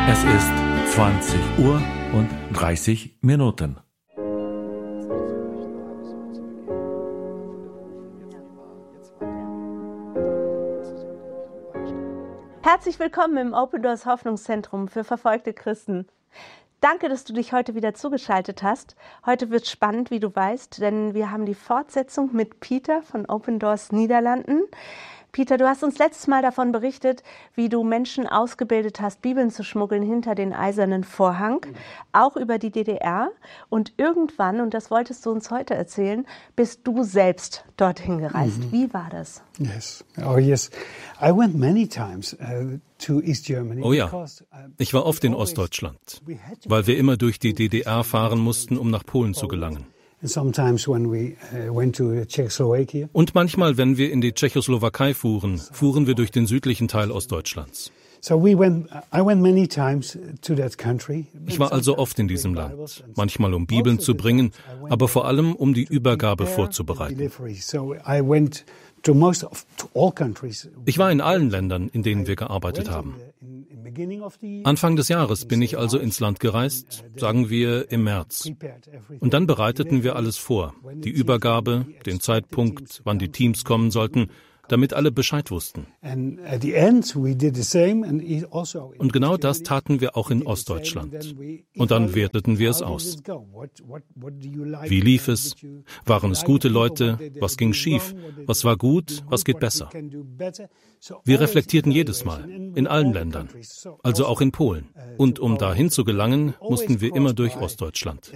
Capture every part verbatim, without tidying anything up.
Es ist zwanzig Uhr und dreißig Minuten. Herzlich willkommen im Open Doors Hoffnungszentrum für verfolgte Christen. Danke, dass du dich heute wieder zugeschaltet hast. Heute wird spannend, wie du weißt, denn wir haben die Fortsetzung mit Pieter von Open Doors Niederlanden. Pieter, du hast uns letztes Mal davon berichtet, wie du Menschen ausgebildet hast, Bibeln zu schmuggeln hinter den eisernen Vorhang, auch über die D D R. Und irgendwann, und das wolltest du uns heute erzählen, bist du selbst dorthin gereist. Mhm. Wie war das? Yes. Oh yes. I went many times uh, to East Germany. Oh ja, ich war oft in Ostdeutschland, weil wir immer durch die D D R fahren mussten, um nach Polen zu gelangen. Und manchmal, wenn wir in die Tschechoslowakei fuhren, fuhren wir durch den südlichen Teil Ostdeutschlands. Ich war also oft in diesem Land, manchmal um Bibeln zu bringen, aber vor allem um die Übergabe vorzubereiten. Ich war in allen Ländern, in denen wir gearbeitet haben. Anfang des Jahres bin ich also ins Land gereist, sagen wir im März. Und dann bereiteten wir alles vor, die Übergabe, den Zeitpunkt, wann die Teams kommen sollten, damit alle Bescheid wussten. Und genau das taten wir auch in Ostdeutschland. Und dann werteten wir es aus. Wie lief es? Waren es gute Leute? Was ging schief? Was war gut? Was geht besser? Wir reflektierten jedes Mal, in allen Ländern, also auch in Polen. Und um dahin zu gelangen, mussten wir immer durch Ostdeutschland.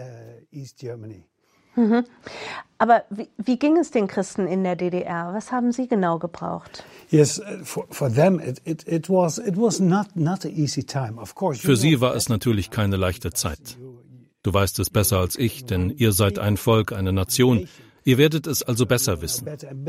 Mhm. Aber wie, wie ging es den Christen in der D D R? Was haben sie genau gebraucht? Für sie war es natürlich keine leichte Zeit. Du weißt es besser als ich, denn ihr seid ein Volk, eine Nation. Ihr werdet es also besser wissen.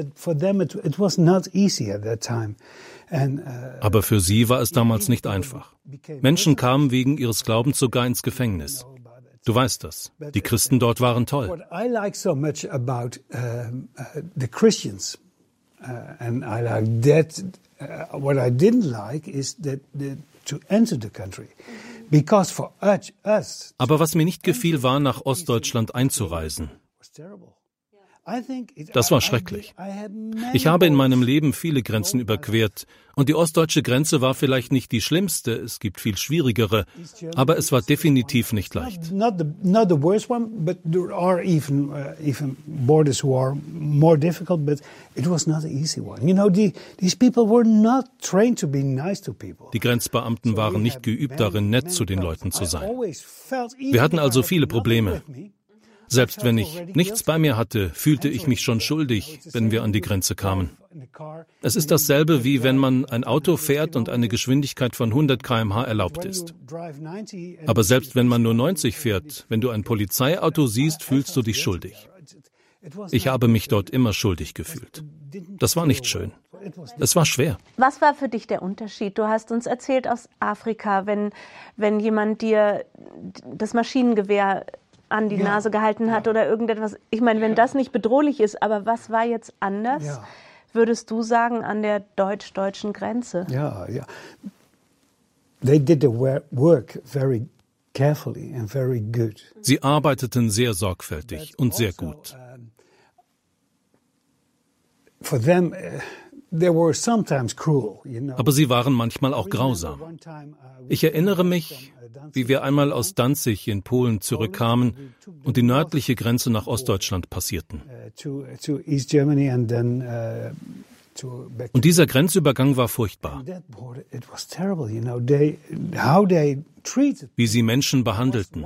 Aber für sie war es damals nicht einfach. Menschen kamen wegen ihres Glaubens sogar ins Gefängnis. Du weißt das. Die Christen dort waren toll. What I like so much about uh, uh, the Christians, uh, and I like that. Uh, what I didn't like is that the, to enter the country, because for us, us. Aber was mir nicht gefiel, war, nach Ostdeutschland einzureisen. Das war schrecklich. Ich habe in meinem Leben viele Grenzen überquert und die ostdeutsche Grenze war vielleicht nicht die schlimmste, es gibt viel schwierigere, aber es war definitiv nicht leicht. Not the, not the worst one, but there are even uh, even borders who are more difficult, but it was not an easy one. You know, the, these people were not trained to be nice to people. Die Grenzbeamten waren nicht geübt darin, nett zu den Leuten zu sein. Wir hatten also viele Probleme. Selbst wenn ich nichts bei mir hatte, fühlte ich mich schon schuldig, wenn wir an die Grenze kamen. Es ist dasselbe, wie wenn man ein Auto fährt und eine Geschwindigkeit von hundert Kilometer pro Stunde erlaubt ist. Aber selbst wenn man nur neunzig fährt, wenn du ein Polizeiauto siehst, fühlst du dich schuldig. Ich habe mich dort immer schuldig gefühlt. Das war nicht schön. Es war schwer. Was war für dich der Unterschied? Du hast uns erzählt aus Afrika, wenn, wenn jemand dir das Maschinengewehr an die ja, Nase gehalten hat ja. oder irgendetwas. Ich meine, wenn ja. das nicht bedrohlich ist, aber was war jetzt anders, ja. würdest du sagen, an der deutsch-deutschen Grenze? Ja, ja. They did the work very carefully and very good. Sie arbeiteten sehr sorgfältig und sehr gut. For them, they were sometimes cruel, you know. Aber sie waren manchmal auch grausam. Ich erinnere mich, wie wir einmal aus Danzig in Polen zurückkamen und die nördliche Grenze nach Ostdeutschland passierten. Und dieser Grenzübergang war furchtbar. Wie sie Menschen behandelten.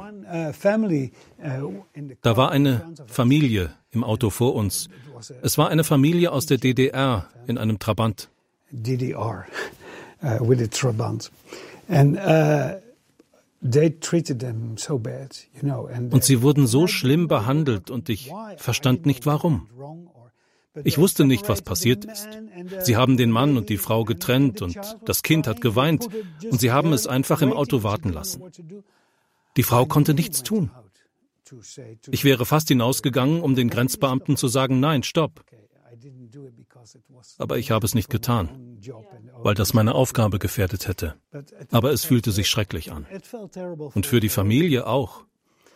Da war eine Familie im Auto vor uns. Es war eine Familie aus der D D R in einem Trabant. D D R, uh, with a Trabant. And, uh, they treated them so bad, you know, and, und sie wurden so schlimm behandelt und ich verstand nicht warum. Ich wusste nicht, was passiert ist. Sie haben den Mann und die Frau getrennt und das Kind hat geweint und sie haben es einfach im Auto warten lassen. Die Frau konnte nichts tun. Ich wäre fast hinausgegangen, um den Grenzbeamten zu sagen, nein, stopp. Aber ich habe es nicht getan, weil das meine Aufgabe gefährdet hätte. Aber es fühlte sich schrecklich an. Und für die Familie auch.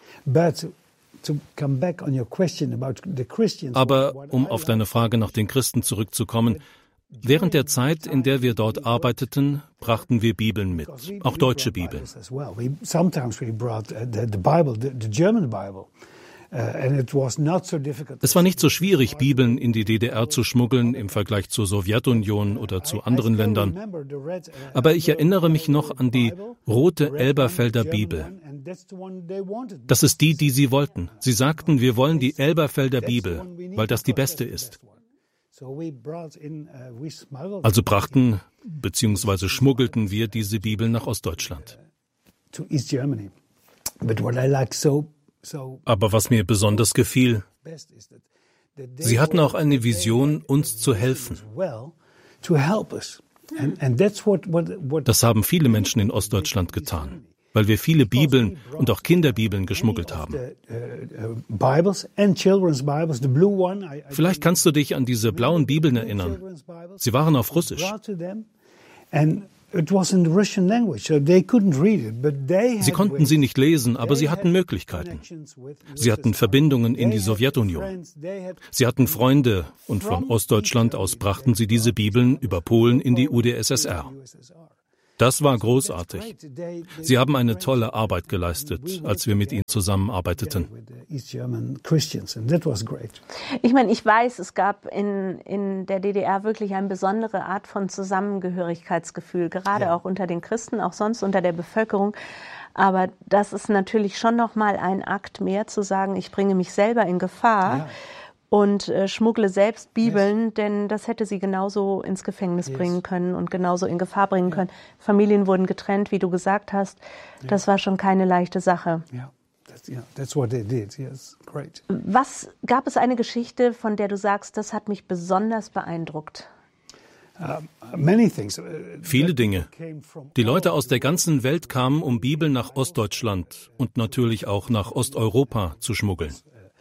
Aber um auf deine Frage nach den Christen zurückzukommen, während der Zeit, in der wir dort arbeiteten, brachten wir Bibeln mit, auch deutsche Bibeln. Es war nicht so schwierig, Bibeln in die D D R zu schmuggeln im Vergleich zur Sowjetunion oder zu anderen Ländern. Aber ich erinnere mich noch an die rote Elberfelder Bibel. Das ist die, die sie wollten. Sie sagten, wir wollen die Elberfelder Bibel, weil das die beste ist. Also brachten bzw. schmuggelten wir diese Bibel nach Ostdeutschland. Aber was mir besonders gefiel, sie hatten auch eine Vision, uns zu helfen. Das haben viele Menschen in Ostdeutschland getan, weil wir viele Bibeln und auch Kinderbibeln geschmuggelt haben. Vielleicht kannst du dich an diese blauen Bibeln erinnern. Sie waren auf Russisch. Sie konnten sie nicht lesen, aber sie hatten Möglichkeiten. Sie hatten Verbindungen in die Sowjetunion. Sie hatten Freunde und von Ostdeutschland aus brachten sie diese Bibeln über Polen in die U d S S R. Das war großartig. Sie haben eine tolle Arbeit geleistet, als wir mit ihnen zusammenarbeiteten. Ich meine, ich weiß, es gab in, in der D D R wirklich eine besondere Art von Zusammengehörigkeitsgefühl, gerade ja. auch unter den Christen, auch sonst unter der Bevölkerung. Aber das ist natürlich schon nochmal ein Akt mehr zu sagen, ich bringe mich selber in Gefahr. Ja. Und äh, schmuggle selbst Bibeln, yes. denn das hätte sie genauso ins Gefängnis yes. bringen können und genauso in Gefahr bringen können. Yeah. Familien wurden getrennt, wie du gesagt hast. Yeah. Das war schon keine leichte Sache. Yeah. That's, yeah. That's what they did. Yes. Great. Was gab es eine Geschichte, von der du sagst, das hat mich besonders beeindruckt? Viele Dinge. Die Leute aus der ganzen Welt kamen, um Bibeln nach Ostdeutschland und natürlich auch nach Osteuropa zu schmuggeln.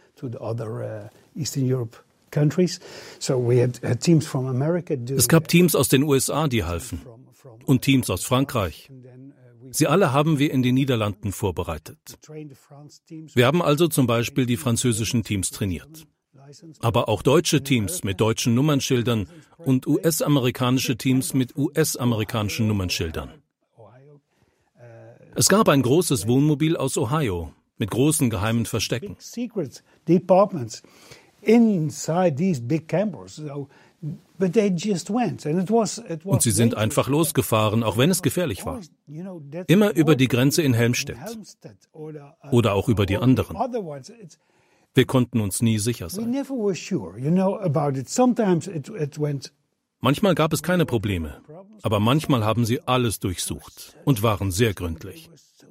Es gab Teams aus den U S A, die halfen, und Teams aus Frankreich. Sie alle haben wir in den Niederlanden vorbereitet. Wir haben also zum Beispiel die französischen Teams trainiert. Aber auch deutsche Teams mit deutschen Nummernschildern und U S-amerikanische Teams mit U S-amerikanischen Nummernschildern. Es gab ein großes Wohnmobil aus Ohio mit großen geheimen Verstecken. Und sie sind einfach losgefahren, auch wenn es gefährlich war. Immer über die Grenze in Helmstedt oder auch über die anderen. Wir konnten uns nie sicher sein. Manchmal gab es keine Probleme, aber manchmal haben sie alles durchsucht und waren sehr gründlich.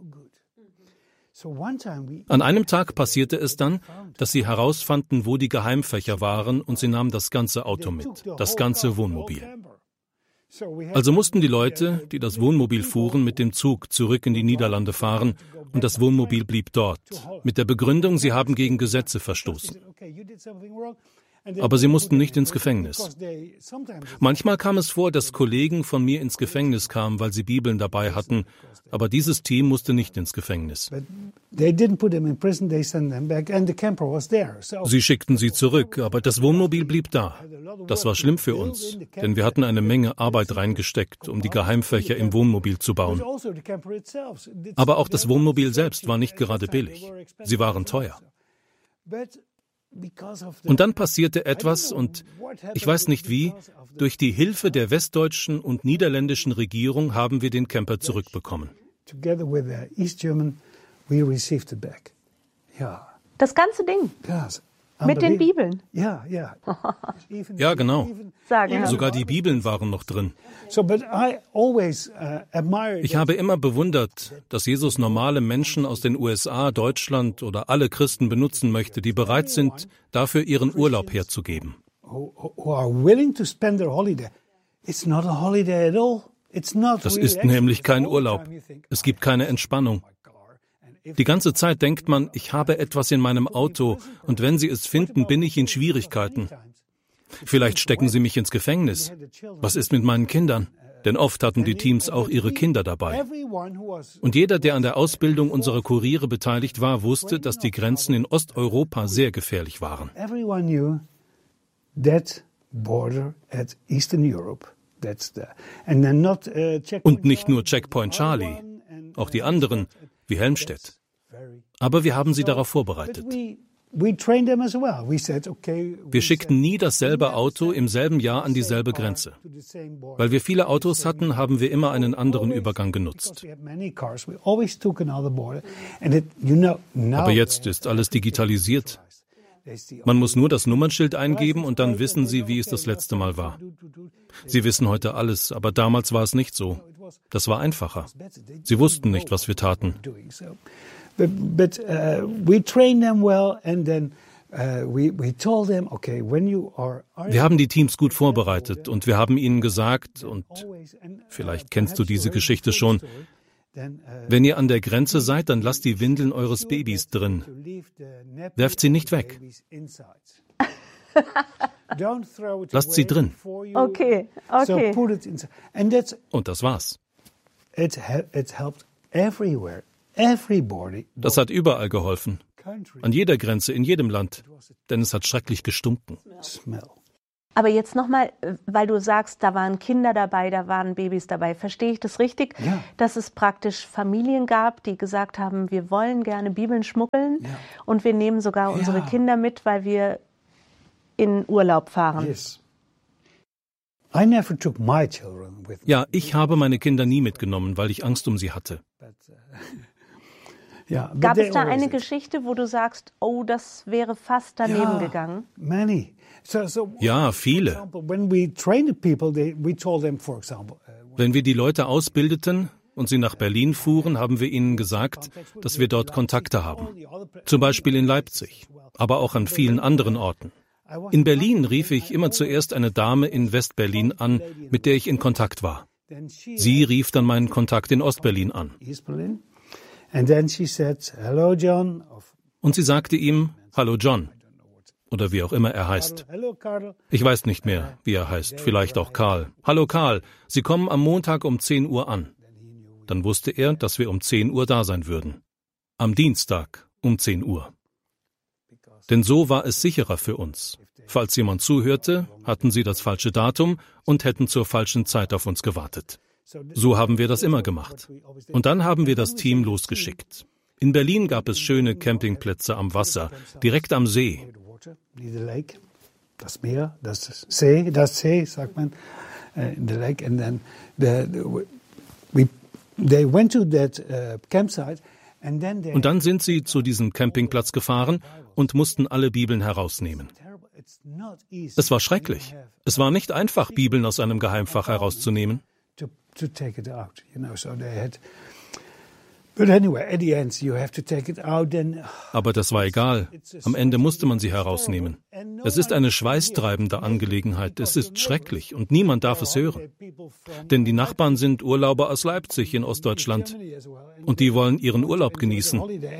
An einem Tag passierte es dann, dass sie herausfanden, wo die Geheimfächer waren, und sie nahmen das ganze Auto mit, das ganze Wohnmobil. Also mussten die Leute, die das Wohnmobil fuhren, mit dem Zug zurück in die Niederlande fahren, und das Wohnmobil blieb dort, mit der Begründung, sie haben gegen Gesetze verstoßen. Aber sie mussten nicht ins Gefängnis. Manchmal kam es vor, dass Kollegen von mir ins Gefängnis kamen, weil sie Bibeln dabei hatten, aber dieses Team musste nicht ins Gefängnis. Sie schickten sie zurück, aber das Wohnmobil blieb da. Das war schlimm für uns, denn wir hatten eine Menge Arbeit reingesteckt, um die Geheimfächer im Wohnmobil zu bauen. Aber auch das Wohnmobil selbst war nicht gerade billig. Sie waren teuer. Und dann passierte etwas, und ich weiß nicht wie, durch die Hilfe der westdeutschen und niederländischen Regierung haben wir den Camper zurückbekommen. Das ganze Ding? Mit den Bibeln? Ja, ja. Ja, genau. Sagen. Sogar die Bibeln waren noch drin. Ich habe immer bewundert, dass Jesus normale Menschen aus den U S A, Deutschland oder alle Christen benutzen möchte, die bereit sind, dafür ihren Urlaub herzugeben. Das ist nämlich kein Urlaub. Es gibt keine Entspannung. Die ganze Zeit denkt man, ich habe etwas in meinem Auto, und wenn sie es finden, bin ich in Schwierigkeiten. Vielleicht stecken sie mich ins Gefängnis. Was ist mit meinen Kindern? Denn oft hatten die Teams auch ihre Kinder dabei. Und jeder, der an der Ausbildung unserer Kuriere beteiligt war, wusste, dass die Grenzen in Osteuropa sehr gefährlich waren. Und nicht nur Checkpoint Charlie, auch die anderen, wie Helmstedt. Aber wir haben sie darauf vorbereitet. Wir schickten nie dasselbe Auto im selben Jahr an dieselbe Grenze. Weil wir viele Autos hatten, haben wir immer einen anderen Übergang genutzt. Aber jetzt ist alles digitalisiert. Man muss nur das Nummernschild eingeben und dann wissen Sie, wie es das letzte Mal war. Sie wissen heute alles, aber damals war es nicht so. Das war einfacher. Sie wussten nicht, was wir taten. But, but uh, we trained them well and then uh, we, we told them, okay, when you are... Wir haben die Teams gut vorbereitet und wir haben ihnen gesagt, und vielleicht kennst du diese Geschichte schon, wenn ihr an der Grenze seid, dann lasst die Windeln eures Babys drin. Werft sie nicht weg. Lasst sie drin. Okay, okay. Und das war's. It helped everywhere. Das hat überall geholfen. An jeder Grenze, in jedem Land. Denn es hat schrecklich gestunken. Aber jetzt nochmal, weil du sagst, da waren Kinder dabei, da waren Babys dabei. Verstehe ich das richtig? Ja. Dass es praktisch Familien gab, die gesagt haben, wir wollen gerne Bibeln schmuggeln ja. und wir nehmen sogar ja. unsere Kinder mit, weil wir in Urlaub fahren. Yes. I never took my children with me. Ja, ich habe meine Kinder nie mitgenommen, weil ich Angst um sie hatte. Ja, gab es da eine Geschichte, wo du sagst, oh, das wäre fast daneben ja, gegangen? Many. So, so, ja, viele. When we trained people, they, we told them, for example, wenn wir die Leute ausbildeten und sie nach Berlin fuhren, haben wir ihnen gesagt, dass wir dort Kontakte haben. Zum Beispiel in Leipzig, aber auch an vielen anderen Orten. In Berlin rief ich immer zuerst eine Dame in Westberlin an, mit der ich in Kontakt war. Sie rief dann meinen Kontakt in Ostberlin an. Und sie sagte ihm, Hallo John, oder wie auch immer er heißt. Ich weiß nicht mehr, wie er heißt, vielleicht auch Karl. Hallo Karl, Sie kommen am Montag um zehn Uhr an. Dann wusste er, dass wir um zehn Uhr da sein würden. Am Dienstag um zehn Uhr. Denn so war es sicherer für uns. Falls jemand zuhörte, hatten sie das falsche Datum und hätten zur falschen Zeit auf uns gewartet. So haben wir das immer gemacht. Und dann haben wir das Team losgeschickt. In Berlin gab es schöne Campingplätze am Wasser, direkt am See. Das Meer, das See, das See, sagt man, in the lake. And then the, we, they went to that uh, campsite. Und dann sind sie zu diesem Campingplatz gefahren und mussten alle Bibeln herausnehmen. Es war schrecklich. Es war nicht einfach, Bibeln aus einem Geheimfach herauszunehmen. Aber das war egal. Am Ende musste man sie herausnehmen. Es ist eine schweißtreibende Angelegenheit. Es ist schrecklich und niemand darf es hören. Denn die Nachbarn sind Urlauber aus Leipzig in Ostdeutschland. Und die wollen ihren Urlaub genießen.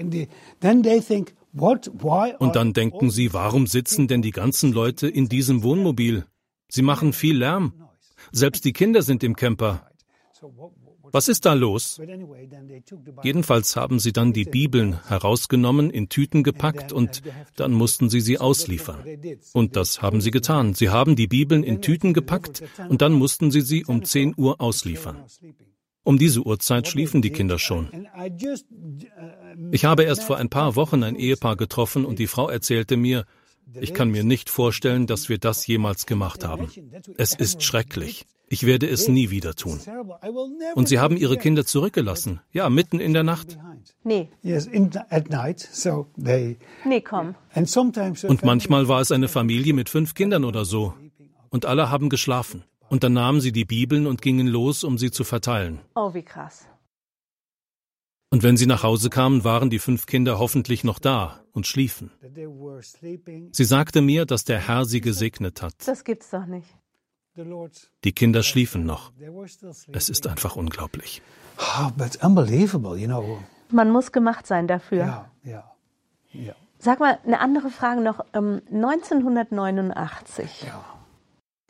Und dann denken sie, warum sitzen denn die ganzen Leute in diesem Wohnmobil? Sie machen viel Lärm. Selbst die Kinder sind im Camper. Was ist da los? Jedenfalls haben sie dann die Bibeln herausgenommen, in Tüten gepackt und dann mussten sie sie ausliefern. Und das haben sie getan. Sie haben die Bibeln in Tüten gepackt und dann mussten sie sie um zehn Uhr ausliefern. Um diese Uhrzeit schliefen die Kinder schon. Ich habe erst vor ein paar Wochen ein Ehepaar getroffen und die Frau erzählte mir, ich kann mir nicht vorstellen, dass wir das jemals gemacht haben. Es ist schrecklich. Ich werde es nie wieder tun. Und sie haben ihre Kinder zurückgelassen. Ja, mitten in der Nacht. Nee. Nee, komm. Und manchmal war es eine Familie mit fünf Kindern oder so. Und alle haben geschlafen. Und dann nahmen sie die Bibeln und gingen los, um sie zu verteilen. Oh, wie krass. Und wenn sie nach Hause kamen, waren die fünf Kinder hoffentlich noch da und schliefen. Sie sagte mir, dass der Herr sie gesegnet hat. Das gibt's doch nicht. Die Kinder schliefen noch. Es ist einfach unglaublich. Man muss gemacht sein dafür. Ja, ja, ja. Sag mal, eine andere Frage noch. neunzehnhundertneunundachtzig. Ja.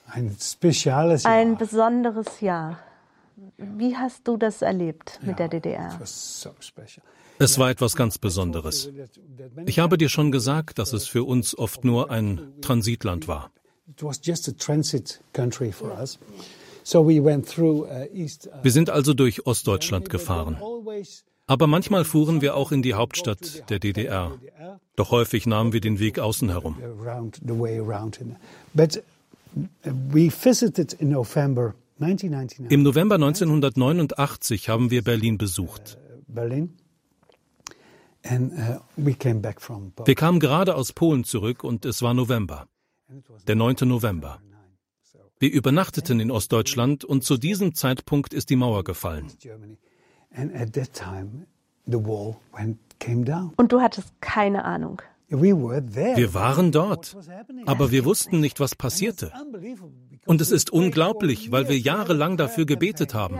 Ein spezielles Jahr. Ein besonderes Jahr. Wie hast du das erlebt mit der D D R? It was so special. Es war etwas ganz Besonderes. Ich habe dir schon gesagt, dass es für uns oft nur ein Transitland war. It was just a transit country for us. So we went through uh, East. Uh, Wir sind also durch Ostdeutschland gefahren. Aber manchmal fuhren wir auch in die Hauptstadt der D D R. Doch häufig nahmen wir den Weg außen herum. around the way around. But we visited in November nineteen ninety-nine. Im November neunzehnhundertneunundachtzig haben wir Berlin besucht. Berlin. And uh, we came back from Poland. Wir kamen gerade aus Polen zurück und es war November, der neunte November. Wir übernachteten in Ostdeutschland und zu diesem Zeitpunkt ist die Mauer gefallen. Germany. And at that time the wall went came down. Und du hattest keine Ahnung. We were there. Wir waren dort, aber wir wussten nicht, was passierte. Und es ist unglaublich, weil wir jahrelang dafür gebetet haben.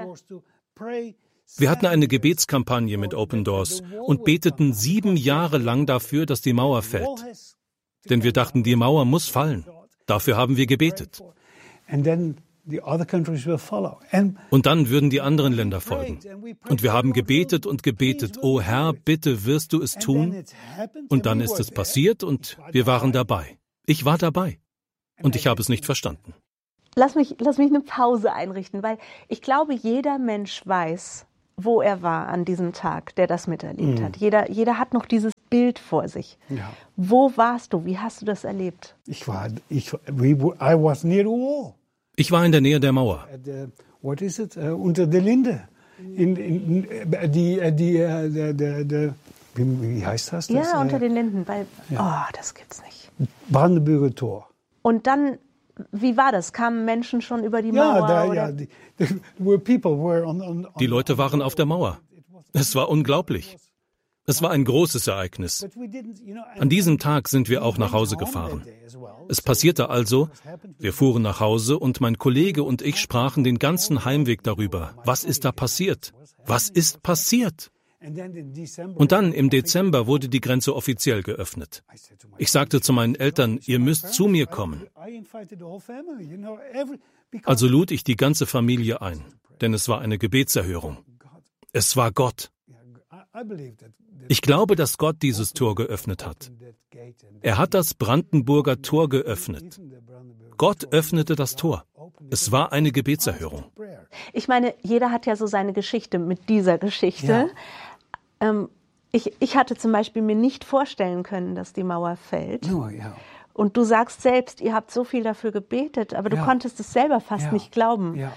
Wir hatten eine Gebetskampagne mit Open Doors und beteten sieben Jahre lang dafür, dass die Mauer fällt. Denn wir dachten, die Mauer muss fallen. Dafür haben wir gebetet. And then the other countries will follow. And Und dann würden die anderen Länder folgen. Und wir haben gebetet und gebetet, oh Herr, bitte wirst du es tun. Und dann ist es passiert und wir waren dabei. Ich war dabei. Und ich habe es nicht verstanden. Lass mich, lass mich eine Pause einrichten, weil ich glaube, jeder Mensch weiß, wo er war an diesem Tag, der das miterlebt hat. Jeder, jeder hat noch dieses Bild vor sich. Ja. Wo warst du? Wie hast du das erlebt? Ich war, ich, we, were- I was near the wall. Ich war in der Nähe der Mauer. At the, what is it? Uh, unter der Linde. In, in, in, die, uh, die, uh, the, the, the, wie, wie heißt das? das Ja, uh, unter den Linden. Bei, Oh, das gibt's nicht. Brandenburger Tor. Und dann, wie war das? Kamen Menschen schon über die Ja, Mauer? da, oder? ja, die, the, where people were on, on, on Die Leute waren auf der Mauer. Es war unglaublich. Es war ein großes Ereignis. But we didn't, you know, and An diesem Tag sind wir auch nach Hause gefahren. Es passierte also, wir fuhren nach Hause und mein Kollege und ich sprachen den ganzen Heimweg darüber. Was ist da passiert? Was ist passiert? and then in December, Und dann im Dezember wurde die Grenze offiziell geöffnet. I said to my Ich sagte zu meinen Eltern, ihr müsst zu mir kommen. I invited the whole family, you know, every, because Also lud ich die ganze Familie ein, denn es war eine Gebetserhörung. Es war Gott. I, I believe that, that Ich glaube, dass Gott dieses Tor geöffnet hat. that gate and Er hat das Brandenburger Tor geöffnet. the Brandenburg Gott öffnete das Tor. Es war eine Gebetserhörung. prayer. Ich meine, jeder hat ja so seine Geschichte mit dieser Geschichte. Ähm, ich, ich hatte zum Beispiel mir nicht vorstellen können, dass die Mauer fällt. No, yeah. Und du sagst selbst, ihr habt so viel dafür gebetet, aber du Ja. konntest es selber fast Ja. nicht glauben. Yeah.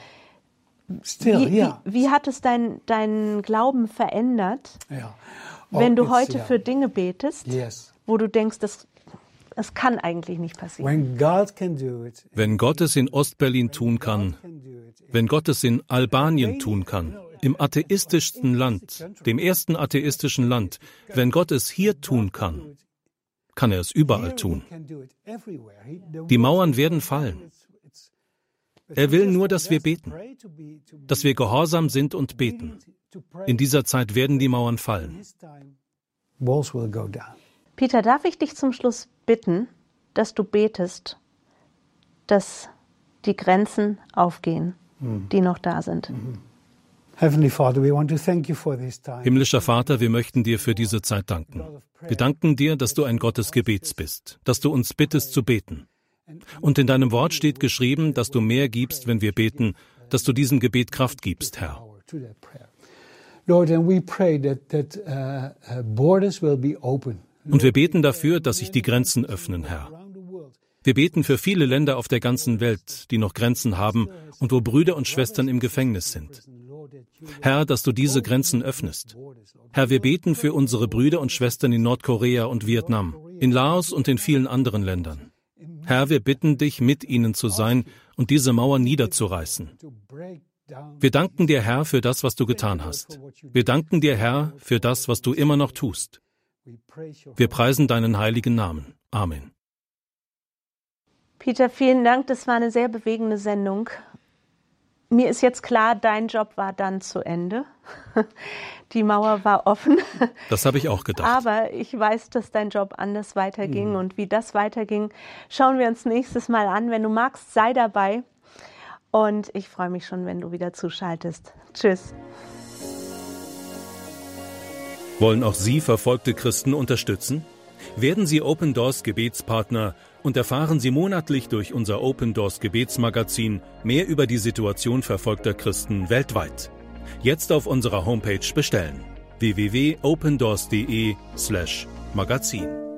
Still, Wie, yeah. wie, wie hat es dein, deinen Glauben verändert, yeah. wenn Oh, du it's, heute yeah. für Dinge betest, Yes. wo du denkst, das, das kann eigentlich nicht passieren? When God can do it, Wenn Gott es in Ostberlin tun kann, can do it. wenn Gott es in Albanien tun kann, im atheistischsten Land, dem ersten atheistischen Land, wenn Gott es hier tun kann, kann er es überall tun. Can do it everywhere. He, the Die Mauern werden fallen. Er will nur, dass wir beten, pray to be, to be dass wir gehorsam sind und beten. to pray. In dieser Zeit werden die Mauern fallen. This time, walls will go down. Peter, darf ich dich zum Schluss bitten, dass du betest, dass die Grenzen aufgehen, die noch da sind? Heavenly Father, we want to thank you for this time. Himmlischer Vater, wir möchten dir für diese Zeit danken. Wir danken dir, dass du ein Gott des Gebets bist, dass du uns bittest zu beten. Und in deinem Wort steht geschrieben, dass du mehr gibst, wenn wir beten, dass du diesem Gebet Kraft gibst, Herr. To that prayer. Lord, and we pray that, that uh, uh, borders will be open. Und wir beten dafür, dass sich die Grenzen öffnen, Herr. Around the world. Wir beten für viele Länder auf der ganzen Welt, die noch Grenzen haben und wo Brüder und Schwestern im Gefängnis sind. Herr, dass du diese Grenzen öffnest. Herr, wir beten für unsere Brüder und Schwestern in Nordkorea und Vietnam, in Laos und in vielen anderen Ländern. Herr, wir bitten dich, mit ihnen zu sein und diese Mauer niederzureißen. To break down. Wir danken dir, Herr, für das, was du getan hast. Wir danken dir, Herr, für das, was du immer noch tust. We praise your Wir preisen deinen heiligen Namen. Amen. Peter, vielen Dank. Das war eine sehr bewegende Sendung. Mir ist jetzt klar, dein Job war dann zu Ende. Die Mauer war offen. Das habe ich auch gedacht. Aber ich weiß, dass dein Job anders weiterging. Mhm. Und wie das weiterging, schauen wir uns nächstes Mal an. Wenn du magst, sei dabei. Und ich freue mich schon, wenn du wieder zuschaltest. Tschüss. Wollen auch Sie verfolgte Christen unterstützen? Werden Sie Open Doors Gebetspartner und erfahren Sie monatlich durch unser Open Doors Gebetsmagazin mehr über die Situation verfolgter Christen weltweit. Jetzt auf unserer Homepage bestellen: w w w punkt opendoors punkt de slash magazin.